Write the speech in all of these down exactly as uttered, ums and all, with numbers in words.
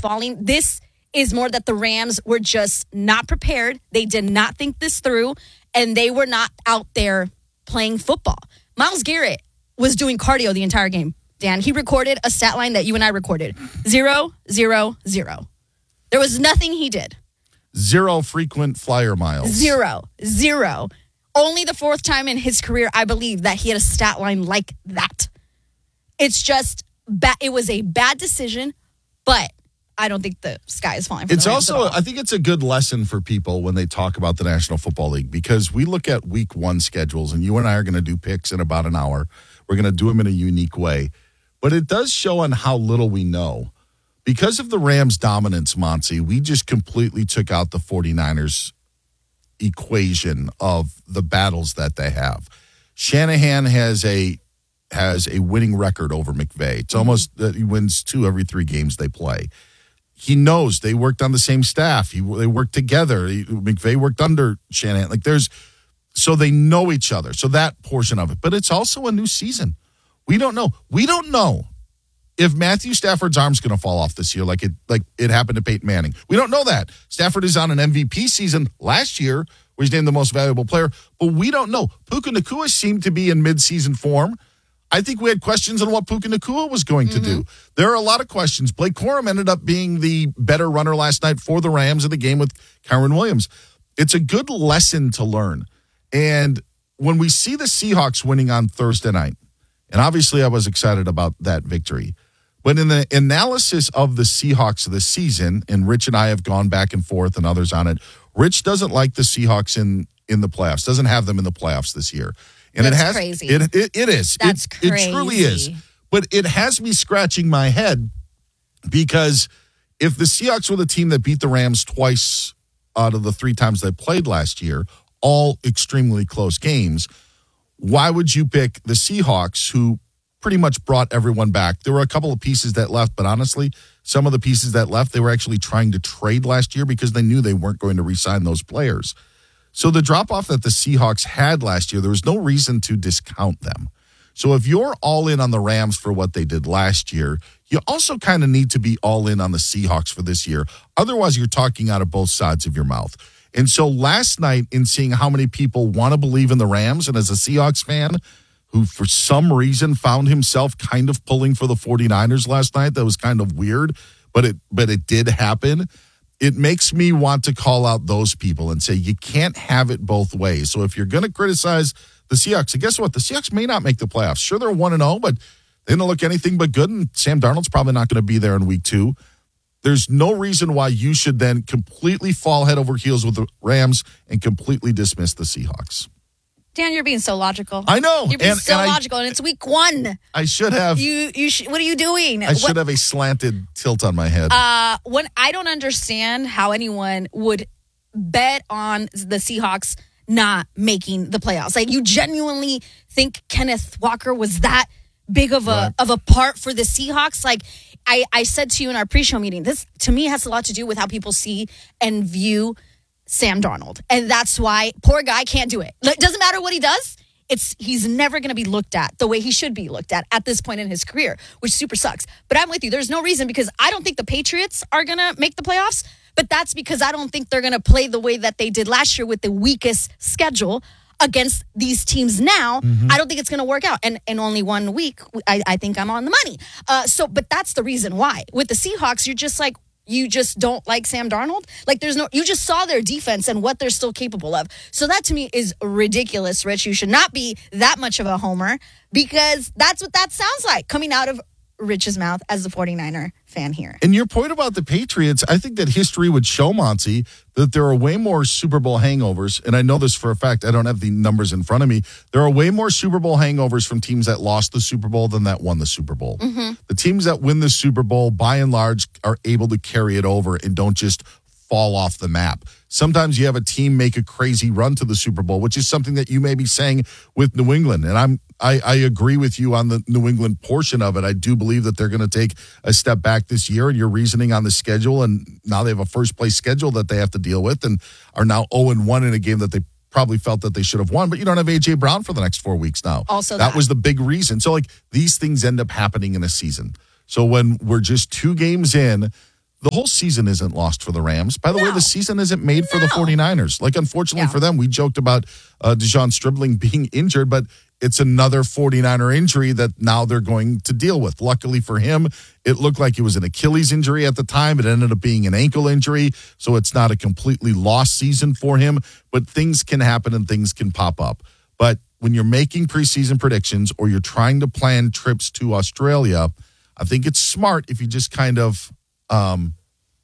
falling. This is more that the Rams were just not prepared. They did not think this through, and they were not out there playing football. Myles Garrett was doing cardio the entire game, Dan. He recorded a stat line that you and I recorded. Zero, zero, zero. There was nothing he did. Zero frequent flyer miles. Zero, zero. Only the fourth time in his career, I believe, that he had a stat line like that. It's just, ba- it was a bad decision, but I don't think the sky is falling for It's the Rams also, at all. I think it's a good lesson for people when they talk about the National Football League, because we look at week one schedules, and you and I are going to do picks in about an hour. We're going to do them in a unique way. But it does show on how little we know. Because of the Rams' dominance, Monty, we just completely took out the 49ers equation of the battles that they have. Shanahan has a has a winning record over McVay. It's almost that he wins two every three games they play. He knows they worked on the same staff. He, they worked together. He, McVay worked under Shanahan. Like there's, so they know each other. So that portion of it. But it's also a new season. We don't know. We don't know if Matthew Stafford's arm's going to fall off this year, like it like it happened to Peyton Manning. We don't know that. Stafford is on an M V P season last year, where he's named the most valuable player, but we don't know. Puka Nacua seemed to be in midseason form. I think we had questions on what Puka Nacua was going to mm-hmm. do. There are a lot of questions. Blake Corum ended up being the better runner last night for the Rams in the game with Kyren Williams. It's a good lesson to learn. And when we see the Seahawks winning on Thursday night, and obviously I was excited about that victory, but in the analysis of the Seahawks this season, and Rich and I have gone back and forth and others on it, Rich doesn't like the Seahawks in, in the playoffs, doesn't have them in the playoffs this year. And That's it has crazy. It, it, it is. That's it, crazy. It truly is. But it has me scratching my head, because if the Seahawks were the team that beat the Rams twice out of the three times they played last year, all extremely close games, why would you pick the Seahawks, who pretty much brought everyone back? There were a couple of pieces that left, but honestly, some of the pieces that left, they were actually trying to trade last year because they knew they weren't going to re-sign those players. So the drop-off that the Seahawks had last year, there was no reason to discount them. So if you're all in on the Rams for what they did last year, you also kind of need to be all in on the Seahawks for this year. Otherwise, you're talking out of both sides of your mouth. And so last night, in seeing how many people want to believe in the Rams, and as a Seahawks fan who for some reason found himself kind of pulling for the 49ers last night, that was kind of weird, but it but it did happen. It makes me want to call out those people and say you can't have it both ways. So if you're going to criticize the Seahawks, and guess what? The Seahawks may not make the playoffs. Sure, they're one and oh, but they didn't look anything but good, and Sam Darnold's probably not going to be there in week two. There's no reason why you should then completely fall head over heels with the Rams and completely dismiss the Seahawks. Dan, you're being so logical. I know. You're being and, so and logical, I, and it's week one. I should have. You, you. Sh- what are you doing? I should what, have a slanted tilt on my head. Uh, when I don't understand how anyone would bet on the Seahawks not making the playoffs. Like, you genuinely think Kenneth Walker was that big of a right. of a part for the Seahawks? Like, I, I said to you in our pre-show meeting, this to me has a lot to do with how people see and view Sam Darnold. And that's why poor guy can't do it. It doesn't matter what he does. It's he's never going to be looked at the way he should be looked at at this point in his career, which super sucks. But I'm with you. There's no reason, because I don't think the Patriots are going to make the playoffs. But that's because I don't think they're going to play the way that they did last year with the weakest schedule against these teams now. Mm-hmm. I don't think it's going to work out. And in only one week, I, I think I'm on the money. Uh, so, but that's the reason why. With the Seahawks, you're just like, you just don't like Sam Darnold? Like, there's no, you just saw their defense and what they're still capable of. So that to me is ridiculous, Rich. You should not be that much of a homer, because that's what that sounds like coming out of Rich's mouth as the 49er fan here. And your point about the Patriots, I think that history would show, Monty, that there are way more Super Bowl hangovers, and I know this for a fact. I don't have the numbers in front of me. There are way more Super Bowl hangovers from teams that lost the Super Bowl than that won the Super Bowl. Mm-hmm. The teams that win the Super Bowl, by and large, are able to carry it over and don't just fall off the map. Sometimes you have a team make a crazy run to the Super Bowl, which is something that you may be saying with New England. And I'm I, I agree with you on the New England portion of it. I do believe that they're going to take a step back this year, and your reasoning on the schedule, and now they have a first place schedule that they have to deal with and are now oh and one in a game that they probably felt that they should have won, but you don't have A J Brown for the next four weeks now. Also that, that was the big reason. So like these things end up happening in a season. So when we're just two games in, the whole season isn't lost for the Rams. By the No. way, the season isn't made for the No. 49ers. Like, unfortunately Yeah. for them, we joked about uh, DeJon Stribling being injured, but it's another 49er injury that now they're going to deal with. Luckily for him, it looked like it was an Achilles injury at the time. It ended up being an ankle injury, so it's not a completely lost season for him, but things can happen and things can pop up. But when you're making preseason predictions or you're trying to plan trips to Australia, I think it's smart if you just kind of, um,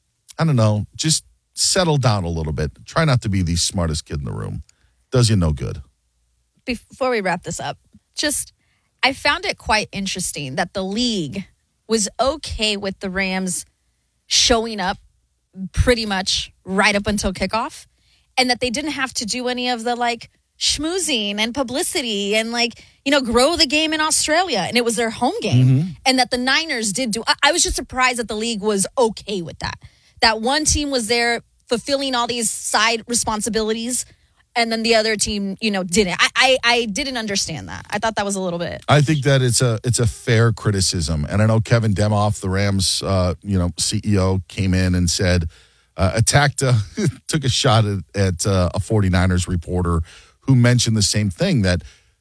I don't know, just settle down a little bit. Try not to be the smartest kid in the room. Does you no good. Before we wrap this up, just I found it quite interesting that the league was okay with the Rams showing up pretty much right up until kickoff, and that they didn't have to do any of the like schmoozing and publicity and like, you know, grow the game in Australia. And it was their home game. Mm-hmm. And that the Niners did do, I, I was just surprised that the league was okay with that. That one team was there fulfilling all these side responsibilities, and then the other team, you know, didn't. I, I, I didn't understand that. I thought that was a little bit. I think that it's a it's a fair criticism. And I know Kevin Demoff, the Rams, uh, you know, C E O, came in and said, uh, attacked, uh, took a shot at, at uh, a 49ers reporter who mentioned the same thing, that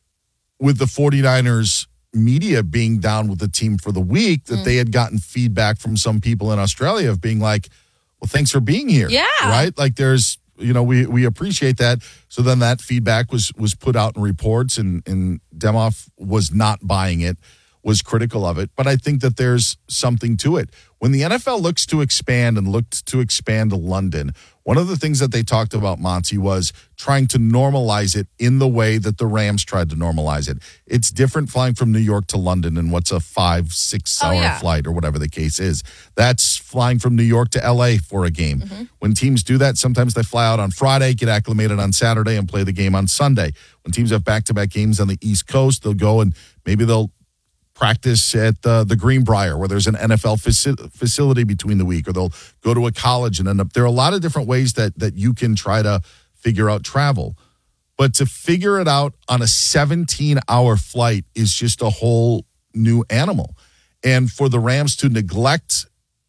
with the 49ers media being down with the team for the week, that mm. they had gotten feedback from some people in Australia of being like, well, thanks for being here. Yeah. Right? Like there's, you know, we we appreciate that. So then that feedback was was put out in reports, and, and Demoff was not buying it, was critical of it. But I think that there's something to it. When the N F L looks to expand and looked to expand to London, one of the things that they talked about, Monty, was trying to normalize it in the way that the Rams tried to normalize it. It's different flying from New York to London in what's a five, six hour oh, yeah. flight or whatever the case is. That's flying from New York to L A for a game. Mm-hmm. When teams do that, sometimes they fly out on Friday, get acclimated on Saturday, and play the game on Sunday. When teams have back-to-back games on the East Coast, they'll go and maybe they'll practice at the, the Greenbrier, where there's an N F L faci- facility between the week, or they'll go to a college and end up. There are a lot of different ways that that you can try to figure out travel. But to figure it out on a seventeen-hour flight is just a whole new animal. And for the Rams to neglect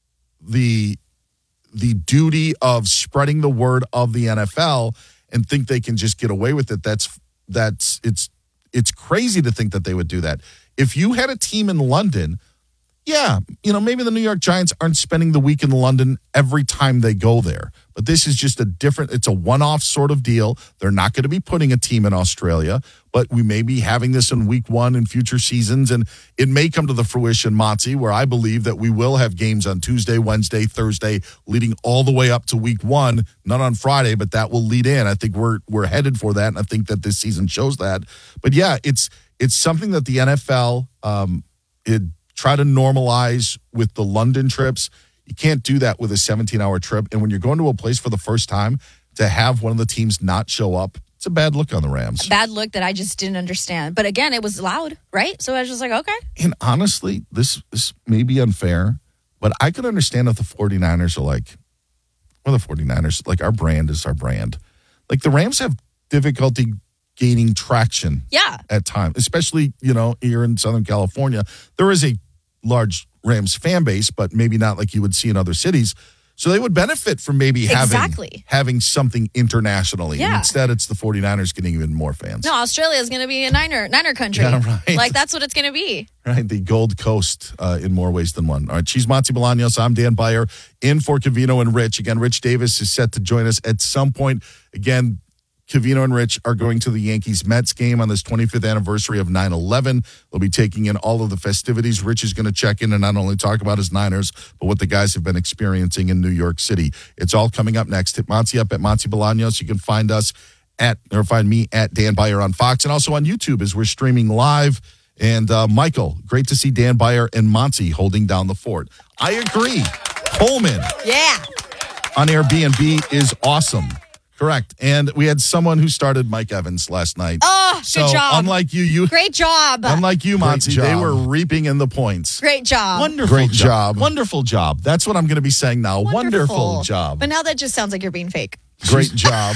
the the duty of spreading the word of the N F L and think they can just get away with it, that's that's it's it's crazy to think that they would do that. If you had a team in London, yeah, you know, maybe the New York Giants aren't spending the week in London every time they go there. But this is just a different, it's a one-off sort of deal. They're not going to be putting a team in Australia, but we may be having this in week one in future seasons. And it may come to the fruition, Monty, where I believe that we will have games on Tuesday, Wednesday, Thursday, leading all the way up to week one, not on Friday, but that will lead in. I think we're we're headed for that, and I think that this season shows that. But yeah, it's it's something that the N F L um, it try to normalize with the London trips. You can't do that with a seventeen-hour trip. And when you're going to a place for the first time, to have one of the teams not show up, it's a bad look on the Rams. A bad look that I just didn't understand. But again, it was loud, right? So I was just like, okay. And honestly, this, this may be unfair, but I could understand if the 49ers are like, well, the 49ers, like our brand is our brand. Like the Rams have difficulty gaining traction yeah. at times, especially, you know, here in Southern California. There is a large Rams fan base, but maybe not like you would see in other cities. So they would benefit from maybe having, exactly. having something internationally. Yeah. And instead, it's the 49ers getting even more fans. No, Australia is going to be a Niner, Niner country. Yeah, right. Like, that's what it's going to be. Right, the Gold Coast uh, in more ways than one. All right, she's Monty Bolaños. I'm Dan Beyer, in for Covino and Rich. Again, Rich Davis is set to join us at some point. Again, Covino and Rich are going to the Yankees-Mets game on this twenty-fifth anniversary of nine eleven. They'll be taking in all of the festivities. Rich is going to check in and not only talk about his Niners, but what the guys have been experiencing in New York City. It's all coming up next. Hit Monty up at Monty Bolaños. You can find us at, or find me at Dan Beyer on Fox, and also on YouTube as we're streaming live. And uh, Michael, great to see Dan Beyer and Monty holding down the fort. I agree. Coleman. Yeah. On Airbnb is awesome. Correct. And we had someone who started Mike Evans last night. Oh, so good job. Unlike you, you Great job. unlike you, Monty, job. they were reaping in the points. Great job. Wonderful Great job. Wonderful job. That's what I'm going to be saying now. Wonderful, job. But now that just sounds like you're being fake. Great job.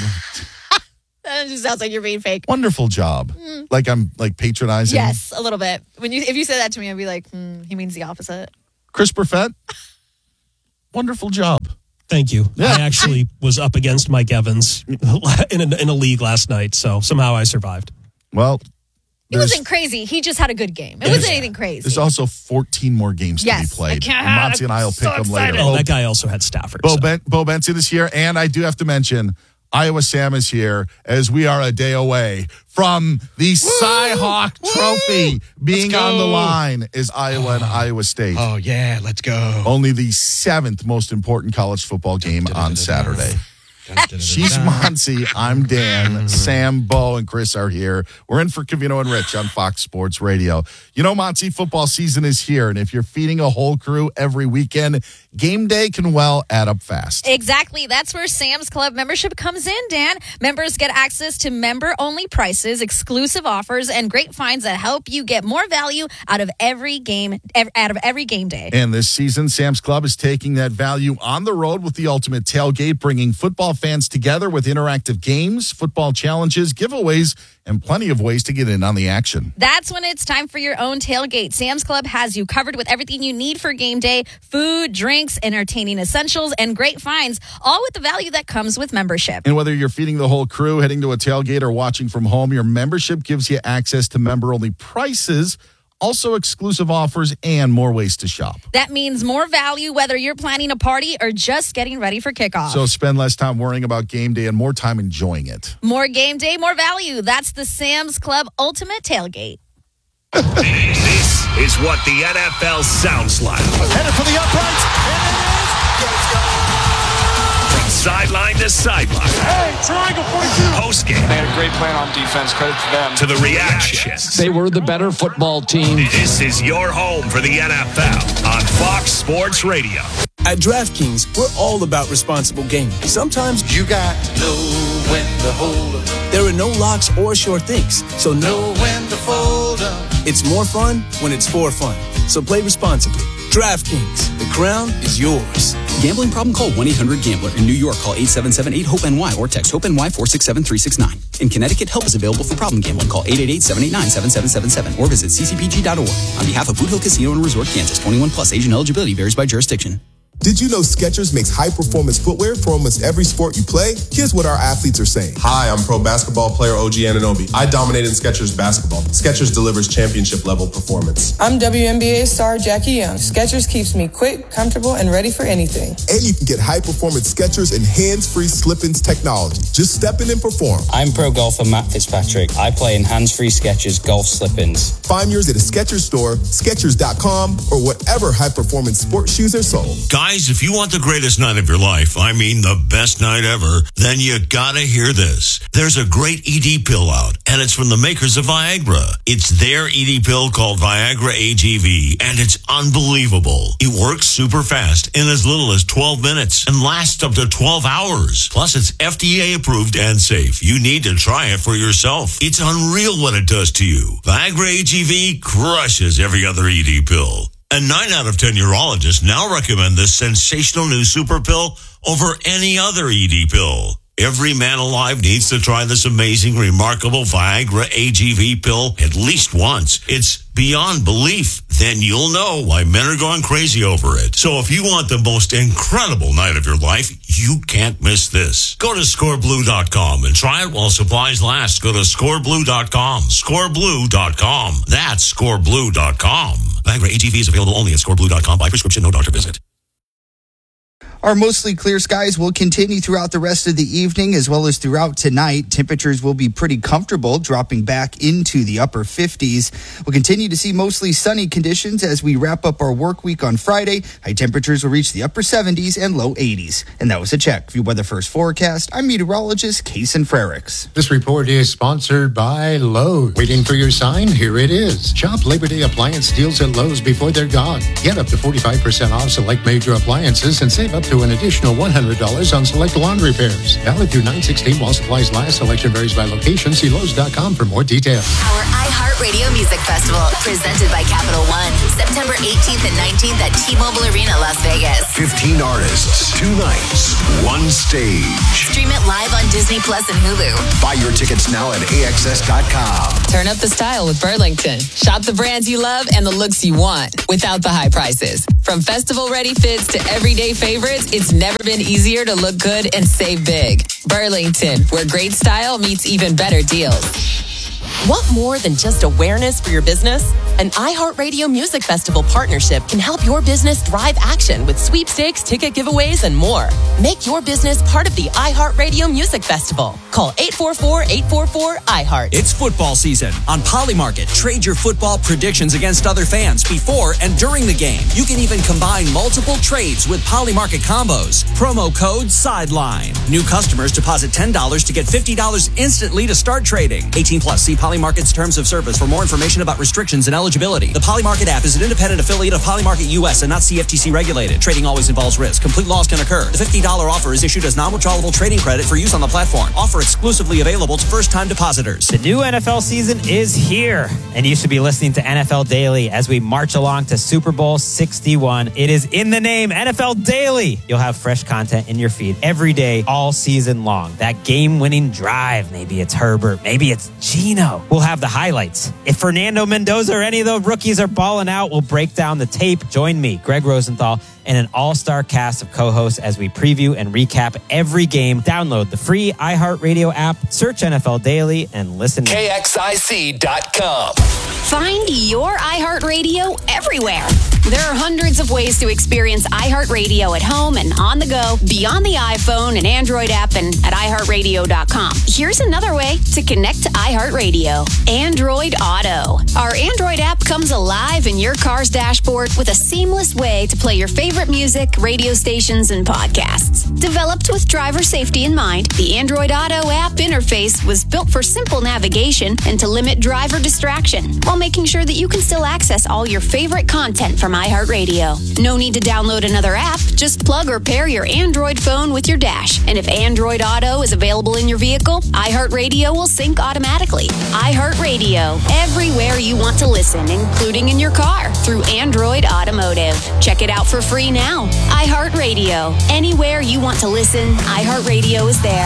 That just sounds like you're being fake. Wonderful job. Mm. Like I'm like patronizing. Yes, a little bit. When you if you said that to me, I'd be like, hmm, he means the opposite. Chris Perfett. wonderful job. Thank you. Yeah. I actually was up against Mike Evans in a, in a league last night, so somehow I survived. Well, it wasn't crazy. He just had a good game. It wasn't anything crazy. There's also fourteen more games yes, to be played. I Monty and I will so pick them excited. later. Oh, that guy also had Stafford. Bo, so. ben, Bo Benson is here, and I do have to mention Iowa Sam is here as we are a day away from the Cy-Hawk Trophy being on the line is Iowa and Iowa State. Oh, yeah, let's go. Only the seventh most important college football game on Saturday. She's Monty. I'm Dan. Sam, Bo, and Chris are here. We're in for Covino and Rich on Fox Sports Radio. You know, Monty, football season is here, and if you're feeding a whole crew every weekend, game day can well add up fast. Exactly. That's where Sam's Club membership comes in, Dan. Members get access to member-only prices, exclusive offers, and great finds that help you get more value out of every game, out of every game day. And this season, Sam's Club is taking that value on the road with the ultimate tailgate, bringing football fans together with interactive games, football challenges, giveaways, and plenty of ways to get in on the action. That's when it's time for your own tailgate. Sam's Club has you covered with everything you need for game day: food, drinks, entertaining essentials, and great finds, all with the value that comes with membership. And whether you're feeding the whole crew, heading to a tailgate, or watching from home, your membership gives you access to member-only prices, also exclusive offers, and more ways to shop. That means more value whether you're planning a party or just getting ready for kickoff. So spend less time worrying about game day and more time enjoying it. More game day, more value. That's the Sam's Club Ultimate Tailgate. This is what the N F L sounds like. Headed for the uprights, and it is. Let's go! From sideline to sideline. Hey, triangle forty-two. Post game. They had a great plan on defense. Credit to them. To the reactions. They were the better football team. This is your home for the N F L on Fox Sports Radio. At DraftKings, we're all about responsible gaming. Sometimes You got to know when to hold up. there are no locks or sure things, so Know when to fold up. it's more fun when it's for fun. So play responsibly. DraftKings, the crown is yours. Gambling problem? Call one eight hundred gambler. In New York, call eight seven seven eight hope N Y or text HOPE-NY four six seven three six nine. In Connecticut, help is available for problem gambling. Call eight eight eight seven eight nine seven seven seven seven or visit c c p g dot org. On behalf of Boot Hill Casino and Resort, Kansas, twenty-one plus, age and eligibility varies by jurisdiction. Did you know Skechers makes high-performance footwear for almost every sport you play? Here's what our athletes are saying. Hi, I'm pro basketball player O G Anunoby. I dominate in Skechers basketball. Skechers delivers championship-level performance. I'm W N B A star Jackie Young. Skechers keeps me quick, comfortable, and ready for anything. And you can get high-performance Skechers and hands-free slip-ins technology. Just step in and perform. I'm pro golfer Matt Fitzpatrick. I play in hands-free Skechers golf slip-ins. Find yours at a Skechers store, Skechers dot com, or whatever high-performance sports shoes are sold. Guys, if you want the greatest night of your life, I mean the best night ever, then you gotta hear this. There's a great E D pill out, and it's from the makers of Viagra. It's their E D pill called Viagra A G V, and it's unbelievable. It works super fast in as little as twelve minutes and lasts up to twelve hours. Plus, it's F D A approved and safe. You need to try it for yourself. It's unreal what it does to you. Viagra A G V crushes every other E D pill. And nine out of ten urologists now recommend this sensational new super pill over any other E D pill. Every man alive needs to try this amazing, remarkable Viagra A G V pill at least once. It's beyond belief. Then you'll know why men are going crazy over it. So if you want the most incredible night of your life, you can't miss this. Go to score blue dot com and try it while supplies last. Go to score blue dot com. score blue dot com. That's score blue dot com. Viagra A G V is available only at score blue dot com by prescription, no doctor visit. Our mostly clear skies will continue throughout the rest of the evening as well as throughout tonight. Temperatures will be pretty comfortable, dropping back into the upper fifties. We'll continue to see mostly sunny conditions as we wrap up our work week on Friday. High temperatures will reach the upper seventies and low eighties. And that was a check. View Weather First forecast. I'm meteorologist Kason Frericks. This report is sponsored by Lowe's. Waiting for your sign? Here it is. Shop Labor Day appliance deals at Lowe's before they're gone. Get up to forty-five percent off select major appliances and save up to to an additional one hundred dollars on select lawn repairs. Valid through nine sixteen while supplies last. Selection varies by location. See Lowe's dot com for more details. Our iHeartRadio Music Festival, presented by Capital One, September eighteenth and nineteenth at T-Mobile Arena, Las Vegas. fifteen artists, two nights, one stage. Stream it live on Disney Plus and Hulu. Buy your tickets now at A X S dot com. Turn up the style with Burlington. Shop the brands you love and the looks you want without the high prices. From festival-ready fits to everyday favorites, it's never been easier to look good and save big. Burlington, where great style meets even better deals. Want more than just awareness for your business? An iHeartRadio Music Festival partnership can help your business drive action with sweepstakes, ticket giveaways, and more. Make your business part of the iHeartRadio Music Festival. Call eight four four, eight four four, I heart. It's football season. On Polymarket, trade your football predictions against other fans before and during the game. You can even combine multiple trades with Polymarket combos. Promo code SIDELINE. New customers deposit ten dollars to get fifty dollars instantly to start trading. eighteen plus. See Polymarket's terms of service for more information about restrictions and eligibility. The Polymarket app is an independent affiliate of Polymarket U S and not C F T C regulated. Trading always involves risk. Complete loss can occur. The fifty dollars offer is issued as non-withdrawable trading credit for use on the platform. Offer exclusively available to first-time depositors. The new N F L season is here, and you should be listening to N F L Daily as we march along to Super Bowl sixty-one. It is in the name, N F L Daily. You'll have fresh content in your feed every day, all season long. That game-winning drive. Maybe it's Herbert. Maybe it's Geno. We'll have the highlights. If Fernando Mendoza or any of the rookies are balling out, we'll break down the tape. Join me, Greg Rosenthal, and an all-star cast of co-hosts as we preview and recap every game. Download the free iHeartRadio app, search N F L Daily, and listen. K X I C dot com. Find your iHeartRadio everywhere. There are hundreds of ways to experience iHeartRadio at home and on the go, beyond the iPhone and Android app, and at i heart radio dot com. Here's another way to connect to iHeartRadio. Android Auto. Our Android app comes alive in your car's dashboard with a seamless way to play your favorite music, radio stations, and podcasts. Developed with driver safety in mind, the Android Auto app interface was built for simple navigation and to limit driver distraction, while making sure that you can still access all your favorite content from iHeartRadio. No need to download another app. Just plug or pair your Android phone with your dash. And if Android Auto is available in your vehicle, iHeartRadio will sync automatically. iHeartRadio, everywhere you want to listen, including in your car, through Android Automotive. Check it out for free now. iHeartRadio, anywhere you want to listen, iHeartRadio is there.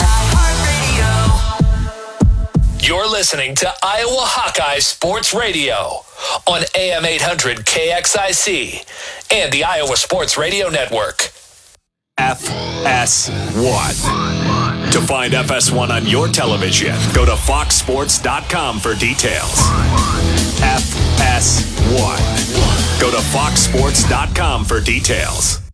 You're listening to Iowa Hawkeye Sports Radio on A M eight hundred K X I C and the Iowa Sports Radio Network. F S one. To find F S one on your television, go to fox sports dot com for details. F S one. Go to fox sports dot com for details.